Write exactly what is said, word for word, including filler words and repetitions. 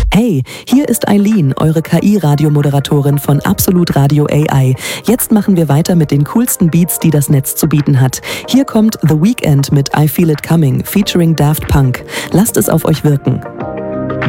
Hey, hier ist Eileen, eure K I-Radiomoderatorin von Absolut Radio A I. Jetzt machen wir weiter mit den coolsten Beats, die das Netz zu bieten hat. Hier kommt The Weeknd mit I Feel It Coming, featuring Daft Punk. Lasst es auf euch wirken.